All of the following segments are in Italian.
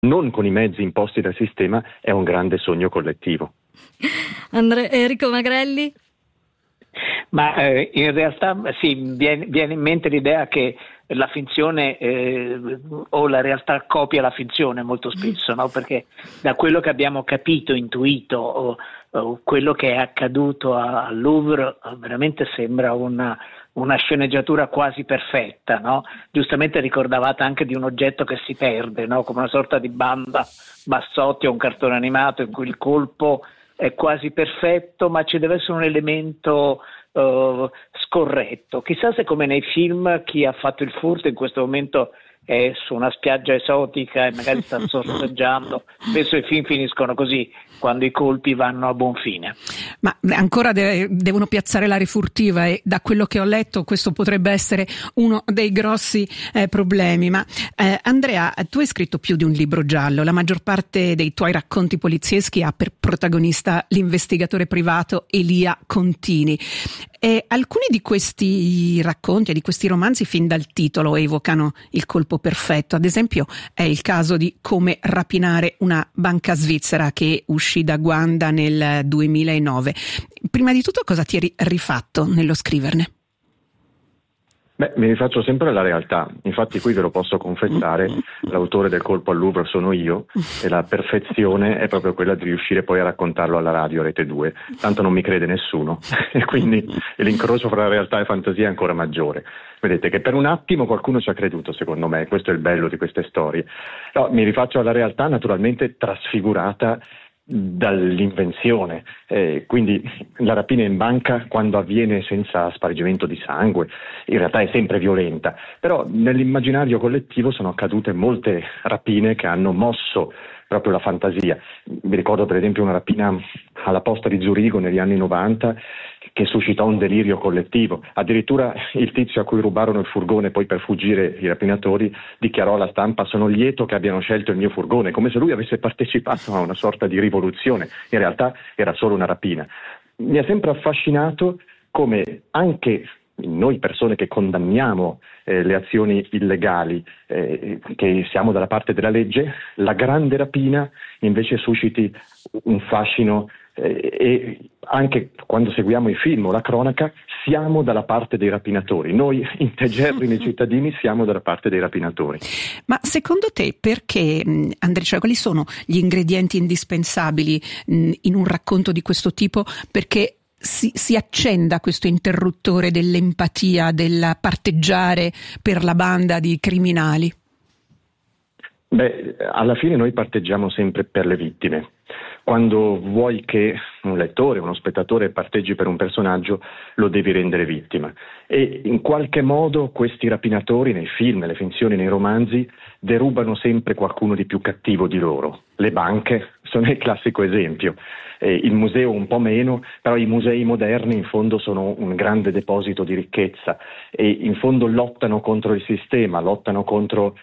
non con i mezzi imposti dal sistema, è un grande sogno collettivo. Enrico Magrelli? Ma in realtà sì, viene in mente l'idea che la finzione o la realtà copia la finzione molto spesso, no? Perché da quello che abbiamo capito, intuito o quello che è accaduto al Louvre veramente sembra una sceneggiatura quasi perfetta, no? Giustamente ricordavate anche di un oggetto che si perde, no? Come una sorta di banda Bassotti o un cartone animato in cui il colpo è quasi perfetto, ma ci deve essere un elemento scorretto. Chissà se, come nei film, chi ha fatto il furto in questo momento è su una spiaggia esotica e magari sta sorseggiando. Spesso i film finiscono così, quando i colpi vanno a buon fine. Ma ancora devono piazzare la refurtiva, e da quello che ho letto questo potrebbe essere uno dei grossi problemi. Ma Andrea, tu hai scritto più di un libro giallo. La maggior parte dei tuoi racconti polizieschi ha per protagonista l'investigatore privato Elia Contini. E alcuni di questi racconti e di questi romanzi fin dal titolo evocano il colpo perfetto. Ad esempio è il caso di Come rapinare una banca svizzera, che uscì da Guanda nel 2009. Prima di tutto, cosa ti eri rifatto nello scriverne? Beh, mi rifaccio sempre alla realtà. Infatti qui ve lo posso confessare, l'autore del colpo al Louvre sono io, e la perfezione è proprio quella di riuscire poi a raccontarlo alla radio Rete 2. Tanto non mi crede nessuno e quindi l'incrocio fra realtà e fantasia è ancora maggiore. Vedete che per un attimo qualcuno ci ha creduto, secondo me, questo è il bello di queste storie. No, mi rifaccio alla realtà, naturalmente trasfigurata dall'invenzione, quindi la rapina in banca, quando avviene senza spargimento di sangue, in realtà è sempre violenta, però nell'immaginario collettivo sono accadute molte rapine che hanno mosso proprio la fantasia. Mi ricordo per esempio una rapina alla posta di Zurigo negli anni 90 che suscitò un delirio collettivo. Addirittura il tizio a cui rubarono il furgone poi per fuggire i rapinatori dichiarò alla stampa: sono lieto che abbiano scelto il mio furgone, come se lui avesse partecipato a una sorta di rivoluzione. In realtà era solo una rapina. Mi ha sempre affascinato come anche noi persone che condanniamo le azioni illegali, che siamo dalla parte della legge, la grande rapina invece susciti un fascino, e anche quando seguiamo i film o la cronaca siamo dalla parte dei rapinatori. Noi integerrimi cittadini siamo dalla parte dei rapinatori. Ma secondo te perché, Andrea, cioè, quali sono gli ingredienti indispensabili in un racconto di questo tipo perché si accenda questo interruttore dell'empatia, del parteggiare per la banda di criminali? Beh, alla fine noi parteggiamo sempre per le vittime. Quando vuoi che un lettore, uno spettatore parteggi per un personaggio, lo devi rendere vittima. E in qualche modo questi rapinatori nei film, nelle finzioni, nei romanzi, derubano sempre qualcuno di più cattivo di loro. Le banche sono il classico esempio. Il museo un po' meno, però i musei moderni in fondo sono un grande deposito di ricchezza e in fondo lottano contro il sistema, lottano contro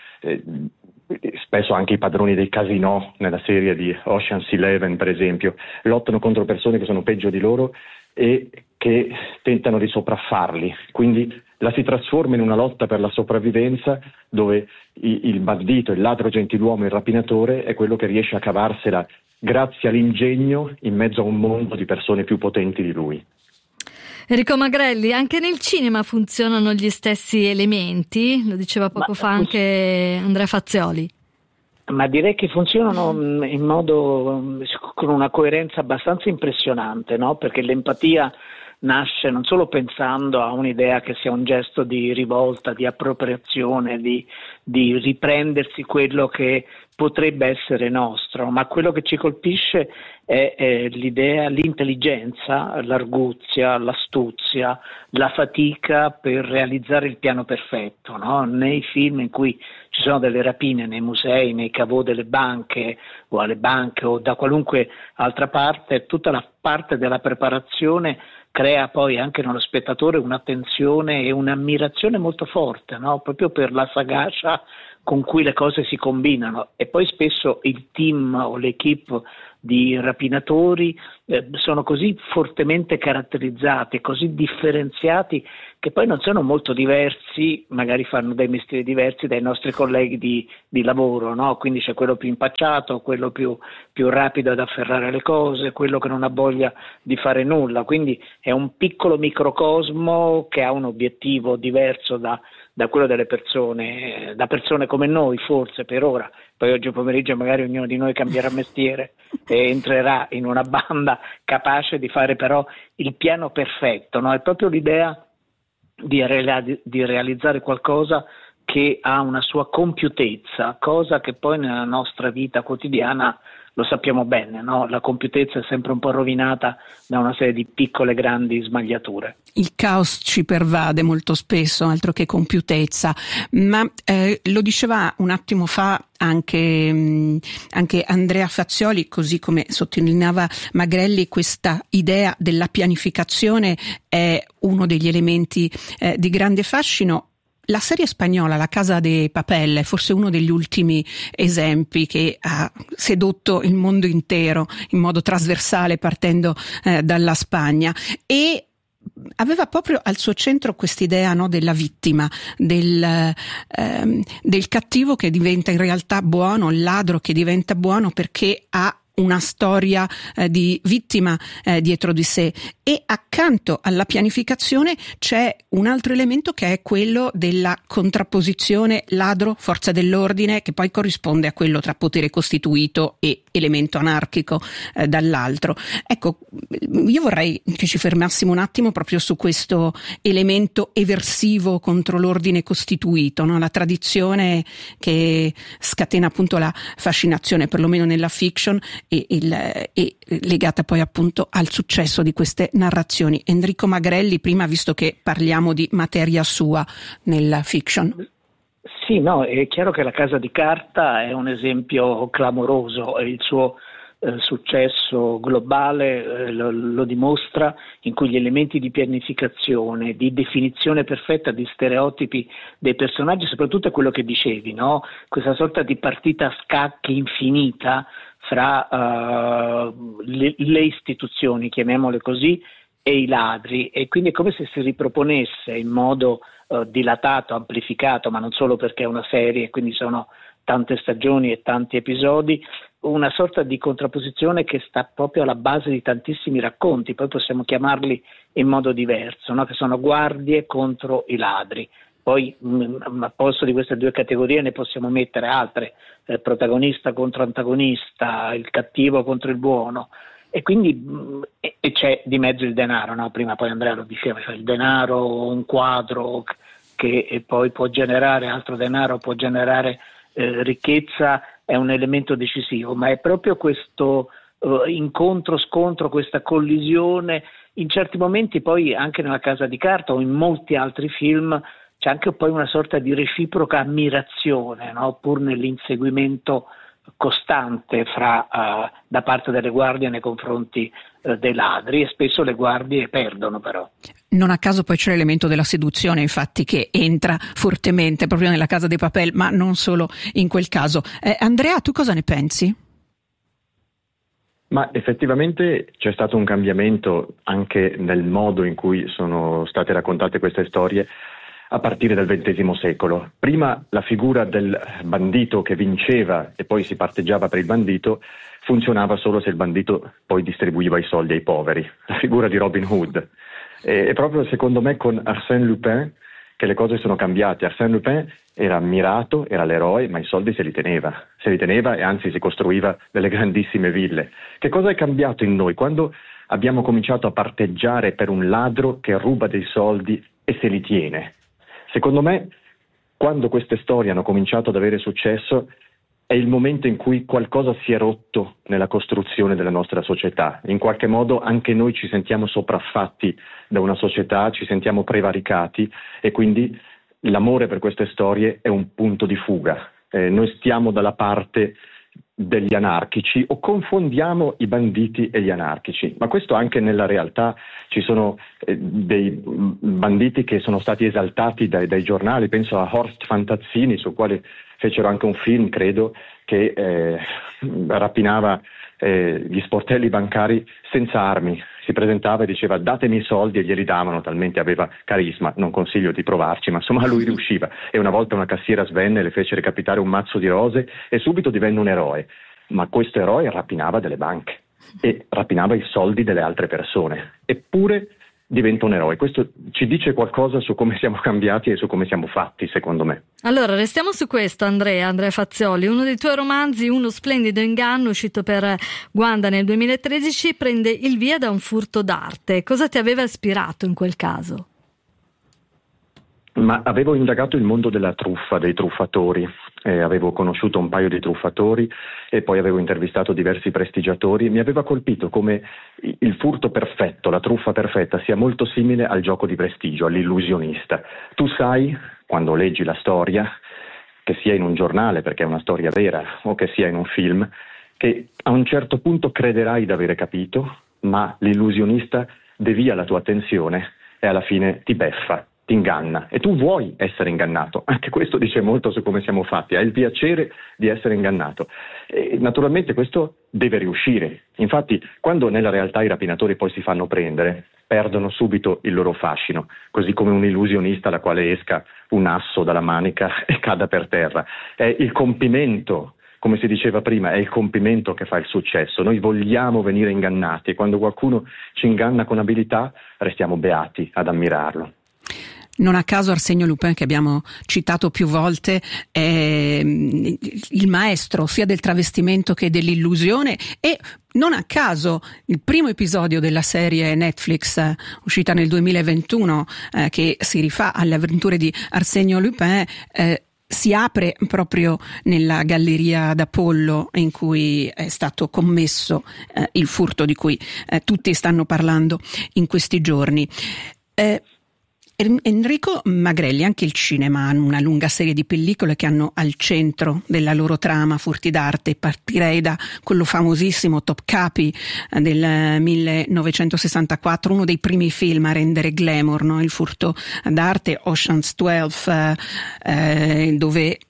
spesso anche i padroni dei casinò nella serie di Ocean's 11 per esempio, lottano contro persone che sono peggio di loro e che tentano di sopraffarli, quindi la si trasforma in una lotta per la sopravvivenza dove il bandito, il ladro gentiluomo, il rapinatore è quello che riesce a cavarsela grazie all'ingegno in mezzo a un mondo di persone più potenti di lui. Enrico Magrelli, anche nel cinema funzionano gli stessi elementi, lo diceva poco fa anche Andrea Fazioli. Ma direi che funzionano in modo con una coerenza abbastanza impressionante, no? Perché l'empatia nasce non solo pensando a un'idea che sia un gesto di rivolta, di appropriazione, di riprendersi quello che potrebbe essere nostro, ma quello che ci colpisce è l'idea, l'intelligenza, l'arguzia, l'astuzia, la fatica per realizzare il piano perfetto, no? Nei film in cui ci sono delle rapine nei musei, nei caveau delle banche o alle banche o da qualunque altra parte, tutta la parte della preparazione crea poi anche nello spettatore un'attenzione e un'ammirazione molto forte, no? Proprio per la sagacia con cui le cose si combinano, e poi spesso il team o l'equipe di rapinatori sono così fortemente caratterizzati, così differenziati, che poi non sono molto diversi, magari fanno dei mestieri diversi dai nostri colleghi di lavoro, no? Quindi c'è quello più impacciato, quello più rapido ad afferrare le cose, quello che non ha voglia di fare nulla, quindi è un piccolo microcosmo che ha un obiettivo diverso da quello delle persone, da persone come noi forse per ora. Poi oggi pomeriggio magari ognuno di noi cambierà mestiere e entrerà in una banda capace di fare però il piano perfetto, no? È proprio l'idea di realizzare qualcosa che ha una sua compiutezza, cosa che poi nella nostra vita quotidiana lo sappiamo bene, no? La compiutezza è sempre un po' rovinata da una serie di piccole grandi smagliature. Il caos ci pervade molto spesso, altro che compiutezza, ma lo diceva un attimo fa anche Andrea Fazioli, così come sottolineava Magrelli, questa idea della pianificazione è uno degli elementi di grande fascino. La serie spagnola La Casa de Papel è forse uno degli ultimi esempi che ha sedotto il mondo intero in modo trasversale partendo dalla Spagna, e aveva proprio al suo centro quest'idea, no, della vittima, del cattivo che diventa in realtà buono, il ladro che diventa buono perché ha una storia di vittima dietro di sé. E accanto alla pianificazione c'è un altro elemento che è quello della contrapposizione ladro, forza dell'ordine, che poi corrisponde a quello tra potere costituito e elemento anarchico dall'altro. Ecco, io vorrei che ci fermassimo un attimo proprio su questo elemento eversivo contro l'ordine costituito, no? La tradizione che scatena appunto la fascinazione, perlomeno nella fiction, e legata poi appunto al successo di queste narrazioni. Enrico Magrelli, prima, visto che parliamo di materia sua nella fiction. Sì, no, è chiaro che La Casa di Carta è un esempio clamoroso, e il suo successo globale lo dimostra, in cui gli elementi di pianificazione, di definizione perfetta di stereotipi dei personaggi, soprattutto è quello che dicevi, no? Questa sorta di partita a scacchi infinita fra le istituzioni, chiamiamole così, e i ladri, e quindi è come se si riproponesse in modo dilatato, amplificato, ma non solo perché è una serie e quindi sono tante stagioni e tanti episodi, una sorta di contrapposizione che sta proprio alla base di tantissimi racconti, poi possiamo chiamarli in modo diverso, no? Che sono guardie contro i ladri. Poi a posto di queste due categorie ne possiamo mettere altre, protagonista contro antagonista, il cattivo contro il buono, e quindi e c'è di mezzo il denaro, no? Prima poi Andrea lo diceva, cioè il denaro, un quadro che poi può generare altro denaro, può generare ricchezza, è un elemento decisivo, ma è proprio questo incontro-scontro, questa collisione, in certi momenti poi anche nella Casa di Carta o in molti altri film c'è anche poi una sorta di reciproca ammirazione, no? Pur nell'inseguimento costante da parte delle guardie nei confronti dei ladri, e spesso le guardie perdono però. Non a caso poi c'è l'elemento della seduzione, infatti, che entra fortemente proprio nella Casa dei Papel, ma non solo in quel caso. Andrea, tu cosa ne pensi? Ma effettivamente c'è stato un cambiamento anche nel modo in cui sono state raccontate queste storie a partire dal XX secolo. Prima la figura del bandito che vinceva e poi si parteggiava per il bandito funzionava solo se il bandito poi distribuiva i soldi ai poveri, la figura di Robin Hood. E proprio secondo me con Arsène Lupin che le cose sono cambiate. Arsène Lupin era ammirato, era l'eroe, ma i soldi se li teneva e anzi si costruiva delle grandissime ville. Che cosa è cambiato in noi? Quando abbiamo cominciato a parteggiare per un ladro che ruba dei soldi e se li tiene. Secondo me, quando queste storie hanno cominciato ad avere successo, è il momento in cui qualcosa si è rotto nella costruzione della nostra società. In qualche modo anche noi ci sentiamo sopraffatti da una società, ci sentiamo prevaricati e quindi l'amore per queste storie è un punto di fuga. Noi stiamo dalla parte degli anarchici o confondiamo i banditi e gli anarchici, ma questo anche nella realtà. Ci sono dei banditi che sono stati esaltati dai giornali, penso a Horst Fantazzini, sul quale fecero anche un film, credo, che rapinava gli sportelli bancari senza armi, si presentava e diceva datemi i soldi e glieli davano, talmente aveva carisma. Non consiglio di provarci, ma insomma lui riusciva, e una volta una cassiera svenne, le fece recapitare un mazzo di rose e subito divenne un eroe, ma questo eroe rapinava delle banche e rapinava i soldi delle altre persone, eppure diventa un eroe. Questo ci dice qualcosa su come siamo cambiati e su come siamo fatti, secondo me. Allora, restiamo su questo, Andrea Fazioli. Uno dei tuoi romanzi, Uno splendido inganno, uscito per Guanda nel 2013, prende il via da un furto d'arte. Cosa ti aveva ispirato in quel caso? Ma avevo indagato il mondo della truffa, dei truffatori, avevo conosciuto un paio di truffatori e poi avevo intervistato diversi prestigiatori. Mi aveva colpito come il furto perfetto, la truffa perfetta, sia molto simile al gioco di prestigio, all'illusionista. Tu sai, quando leggi la storia, che sia in un giornale perché è una storia vera o che sia in un film, che a un certo punto crederai di avere capito, ma l'illusionista devia la tua attenzione e alla fine ti beffa, ti inganna, e tu vuoi essere ingannato. Anche questo dice molto su come siamo fatti, hai il piacere di essere ingannato, e naturalmente questo deve riuscire. Infatti quando nella realtà i rapinatori poi si fanno prendere, perdono subito il loro fascino, così come un illusionista alla quale esca un asso dalla manica e cada per terra. È il compimento, come si diceva prima, è il compimento che fa il successo. Noi vogliamo venire ingannati e quando qualcuno ci inganna con abilità restiamo beati ad ammirarlo. Non a caso Arsenio Lupin, che abbiamo citato più volte, è il maestro sia del travestimento che dell'illusione, e non a caso il primo episodio della serie Netflix uscita nel 2021 che si rifà alle avventure di Arsenio Lupin si apre proprio nella galleria d'Apollo in cui è stato commesso il furto di cui tutti stanno parlando in questi giorni. Enrico Magrelli, anche il cinema ha una lunga serie di pellicole che hanno al centro della loro trama furti d'arte. Partirei da quello famosissimo Topkapi del 1964, uno dei primi film a rendere glamour, no? Il furto d'arte, Ocean's 12, dove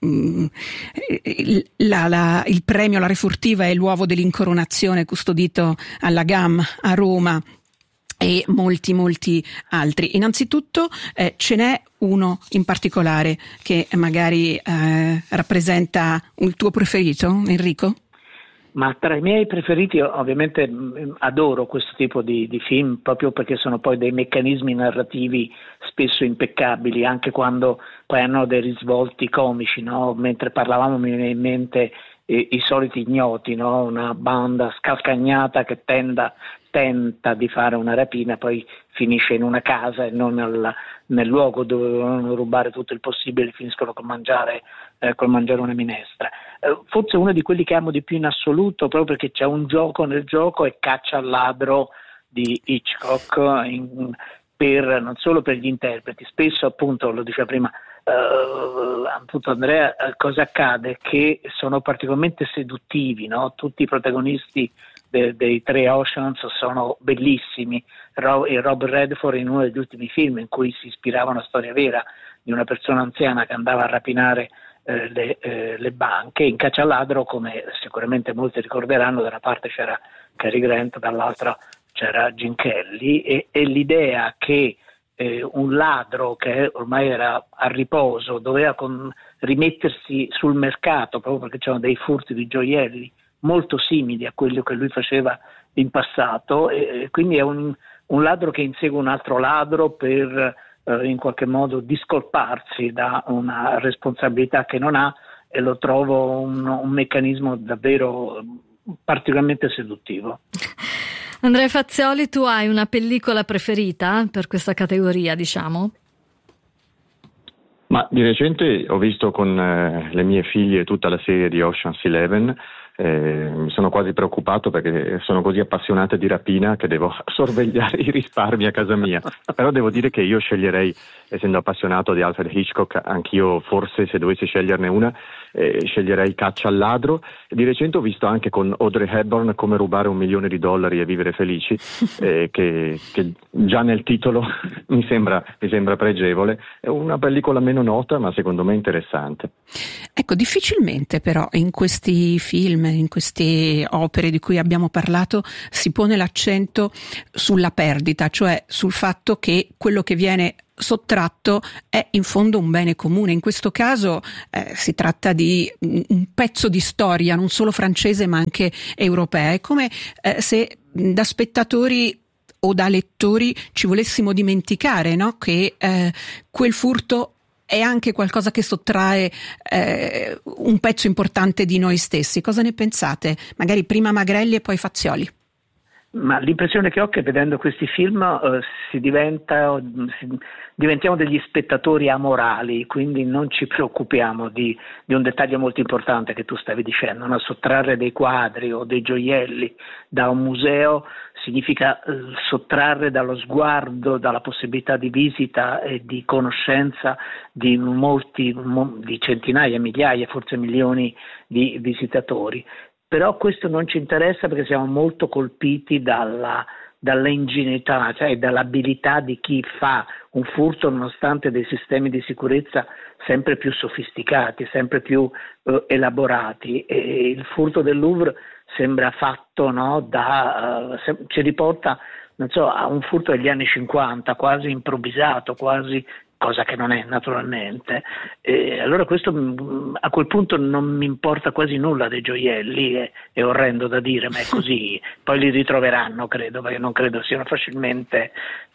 il premio, la refurtiva è l'uovo dell'incoronazione custodito alla GAM a Roma, e molti altri. Innanzitutto ce n'è uno in particolare che magari rappresenta il tuo preferito, Enrico? Ma tra i miei preferiti ovviamente adoro questo tipo di film, proprio perché sono poi dei meccanismi narrativi spesso impeccabili, anche quando poi hanno dei risvolti comici, no? Mentre parlavamo mi viene in mente i soliti ignoti, no? Una banda scalcagnata che tenta di fare una rapina, poi finisce in una casa e non nel luogo dove dovevano rubare tutto il possibile, finiscono col mangiare una minestra. Forse uno di quelli che amo di più in assoluto, proprio perché c'è un gioco nel gioco, è Caccia al ladro di Hitchcock, non solo per gli interpreti, spesso appunto, lo diceva prima appunto Andrea, cosa accade? Che sono particolarmente seduttivi, no? Tutti i protagonisti dei tre Oceans sono bellissimi. Robert Redford in uno degli ultimi film in cui si ispirava a una storia vera di una persona anziana che andava a rapinare le banche. In Caccia al ladro, come sicuramente molti ricorderanno, da una parte c'era Cary Grant, dall'altra c'era Gene Kelly, e l'idea che un ladro che ormai era a riposo doveva rimettersi sul mercato, proprio perché c'erano dei furti di gioielli molto simili a quello che lui faceva in passato, e quindi è un ladro che insegue un altro ladro per in qualche modo discolparsi da una responsabilità che non ha, e lo trovo un meccanismo davvero particolarmente seduttivo. Andrea Fazioli, tu hai una pellicola preferita per questa categoria, diciamo? Ma di recente ho visto con le mie figlie tutta la serie di Ocean's 11. Mi sono quasi preoccupato perché sono così appassionate di rapina che devo sorvegliare i risparmi a casa mia. Però devo dire che io sceglierei, essendo appassionato di Alfred Hitchcock, anch'io forse, se dovessi sceglierne una, sceglierei Caccia al ladro. Di recente ho visto anche con Audrey Hepburn Come rubare $1 milione e vivere felici, che già nel titolo mi sembra pregevole. È una pellicola meno nota, ma secondo me interessante. Ecco, difficilmente però in questi film, in queste opere di cui abbiamo parlato, si pone l'accento sulla perdita, cioè sul fatto che quello che viene sottratto è in fondo un bene comune. In questo caso si tratta di un pezzo di storia non solo francese ma anche europea. È come se da spettatori o da lettori ci volessimo dimenticare, no? Che quel furto è anche qualcosa che sottrae un pezzo importante di noi stessi. Cosa ne pensate? Magari prima Magrelli e poi Fazzioli. Ma l'impressione che ho è che vedendo questi film diventiamo degli spettatori amorali, quindi non ci preoccupiamo di un dettaglio molto importante che tu stavi dicendo, no? Sottrarre dei quadri o dei gioielli da un museo significa sottrarre dallo sguardo, dalla possibilità di visita e di conoscenza di di centinaia, migliaia, forse milioni di visitatori. Però questo non ci interessa perché siamo molto colpiti dalla ingenuità, cioè dall'abilità di chi fa un furto nonostante dei sistemi di sicurezza sempre più sofisticati, sempre più elaborati. E il furto del Louvre sembra fatto, no, ci riporta, non so, a un furto degli anni 50, quasi improvvisato, quasi, cosa che non è naturalmente. Allora questo, a quel punto non mi importa quasi nulla dei gioielli, è orrendo da dire, ma è così. Poi li ritroveranno, credo, perché non credo siano facilmente,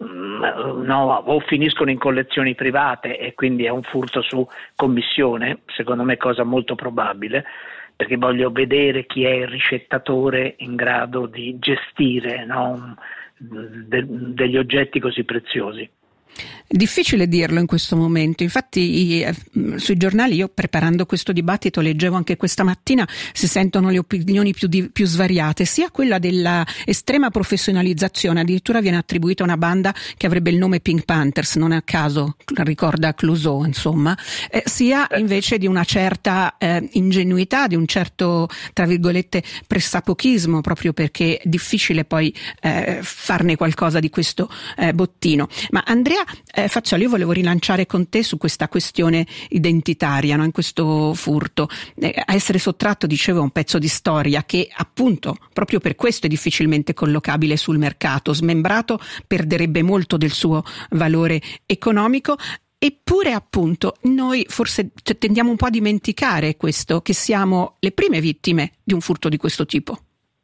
o finiscono in collezioni private e quindi è un furto su commissione, secondo me cosa molto probabile, perché voglio vedere chi è il ricettatore in grado di gestire, no, degli oggetti così preziosi. Difficile dirlo in questo momento, infatti sui giornali, io preparando questo dibattito leggevo anche questa mattina, si sentono le opinioni più svariate, sia quella della estrema professionalizzazione, addirittura viene attribuita una banda che avrebbe il nome Pink Panthers, non a caso ricorda Clouseau, insomma, sia invece di una certa ingenuità, di un certo, tra virgolette, pressapochismo, proprio perché è difficile poi farne qualcosa di questo bottino. Ma Andrea Fazzioli, io volevo rilanciare con te su questa questione identitaria, no? In questo furto, a essere sottratto, dicevo, un pezzo di storia che appunto proprio per questo è difficilmente collocabile sul mercato, smembrato perderebbe molto del suo valore economico. Eppure appunto noi forse tendiamo un po' a dimenticare questo, che siamo le prime vittime di un furto di questo tipo.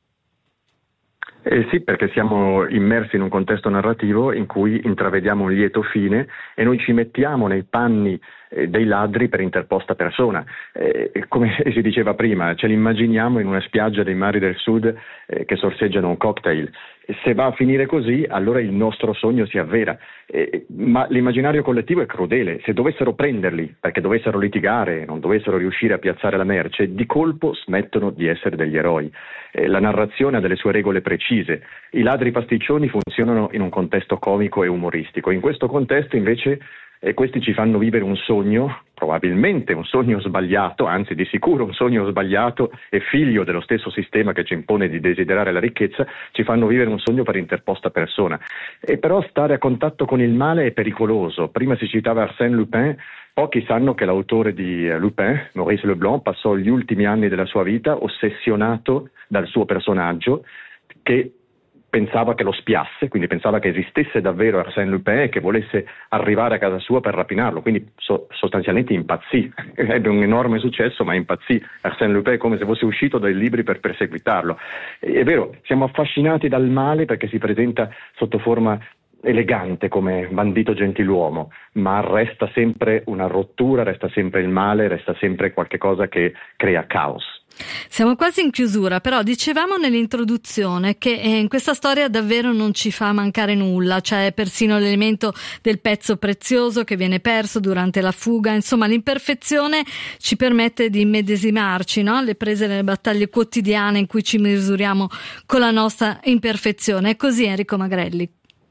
Sì, perché siamo immersi in un contesto narrativo in cui intravediamo un lieto fine e noi ci mettiamo nei panni dei ladri per interposta persona. Come si diceva prima, ce li immaginiamo in una spiaggia dei mari del sud che sorseggiano un cocktail. Se va a finire così, allora il nostro sogno si avvera. Ma l'immaginario collettivo è crudele. Se dovessero prenderli perché dovessero litigare, non dovessero riuscire a piazzare la merce, di colpo smettono di essere degli eroi. La narrazione ha delle sue regole precise. I ladri pasticcioni funzionano in un contesto comico e umoristico. In questo contesto invece questi ci fanno vivere un sogno, probabilmente un sogno sbagliato, anzi di sicuro un sogno sbagliato e figlio dello stesso sistema che ci impone di desiderare la ricchezza, ci fanno vivere un sogno per interposta persona. E però stare a contatto con il male è pericoloso. Prima si citava Arsène Lupin. Pochi sanno che l'autore di Lupin, Maurice Leblanc, passò gli ultimi anni della sua vita ossessionato dal suo personaggio, che pensava che lo spiasse, quindi pensava che esistesse davvero Arsène Lupin e che volesse arrivare a casa sua per rapinarlo, quindi sostanzialmente impazzì. Ebbe un enorme successo, ma impazzì. Arsène Lupin è come se fosse uscito dai libri per perseguitarlo. È vero, siamo affascinati dal male perché si presenta sotto forma elegante come bandito gentiluomo, ma resta sempre una rottura, resta sempre il male, resta sempre qualche cosa che crea caos. Siamo quasi in chiusura, però dicevamo nell'introduzione che in questa storia davvero non ci fa mancare nulla, c'è persino l'elemento del pezzo prezioso che viene perso durante la fuga, insomma l'imperfezione ci permette di immedesimarci, no? Le prese nelle battaglie quotidiane in cui ci misuriamo con la nostra imperfezione. È così, Enrico Magrelli?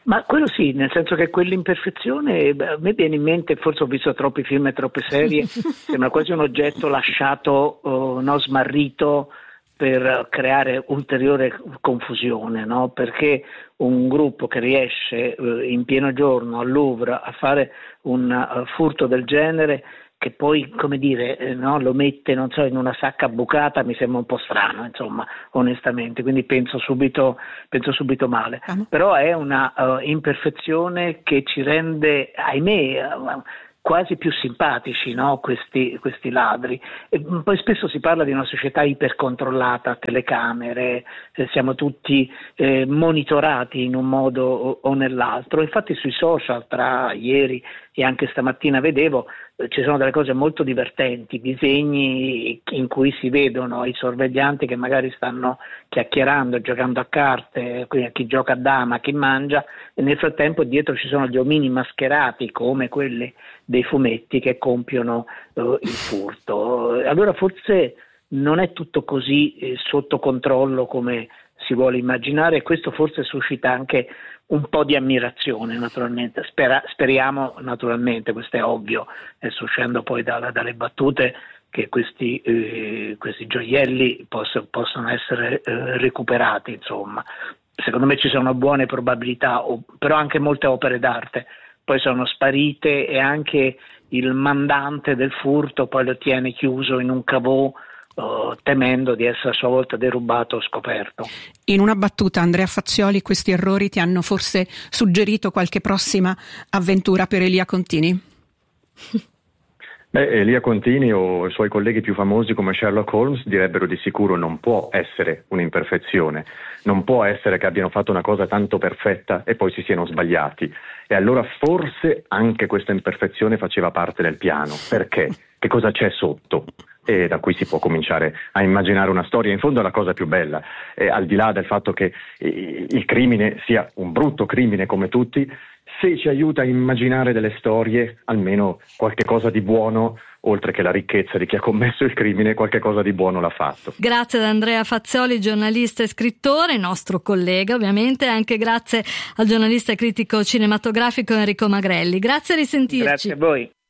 Ma quello sì, nel senso che quell'imperfezione, a me viene in mente, forse ho visto troppi film e troppe serie, sembra quasi un oggetto lasciato, smarrito per creare ulteriore confusione, no? Perché un gruppo che riesce in pieno giorno al Louvre a fare un furto del genere, che poi, come dire, no, lo mette, non so, in una sacca bucata, mi sembra un po' strano, insomma, onestamente, quindi penso subito male. Però è una imperfezione che ci rende, ahimè, quasi più simpatici, no? questi ladri. E poi spesso si parla di una società ipercontrollata, telecamere, siamo tutti monitorati in un modo o nell'altro. Infatti sui social, tra ieri e anche stamattina vedevo, ci sono delle cose molto divertenti, disegni in cui si vedono i sorveglianti che magari stanno chiacchierando, giocando a carte, chi gioca a dama, chi mangia, e nel frattempo dietro ci sono gli omini mascherati come quelli dei fumetti che compiono il furto. Allora forse non è tutto così sotto controllo come si vuole immaginare, e questo forse suscita anche un po' di ammirazione, naturalmente. Speriamo, naturalmente, questo è ovvio, adesso uscendo poi dalle battute, che questi gioielli possono essere recuperati, insomma. Secondo me ci sono buone probabilità, però anche molte opere d'arte poi sono sparite, e anche il mandante del furto poi lo tiene chiuso in un caveau, temendo di essere a sua volta derubato o scoperto. In una battuta, Andrea Fazzioli, questi errori ti hanno forse suggerito qualche prossima avventura per Elia Contini? Elia Contini o i suoi colleghi più famosi come Sherlock Holmes direbbero di sicuro: non può essere un'imperfezione, non può essere che abbiano fatto una cosa tanto perfetta e poi si siano sbagliati. E allora forse anche questa imperfezione faceva parte del piano. Perché? Che cosa c'è sotto? E da qui si può cominciare a immaginare una storia. In fondo è la cosa più bella, al di là del fatto che il crimine sia un brutto crimine come tutti, se ci aiuta a immaginare delle storie, almeno qualche cosa di buono, oltre che la ricchezza di chi ha commesso il crimine, qualche cosa di buono l'ha fatto. Grazie ad Andrea Fazzioli, giornalista e scrittore, nostro collega ovviamente, anche grazie al giornalista e critico cinematografico Enrico Magrelli. Grazie, a risentirci. Grazie a voi.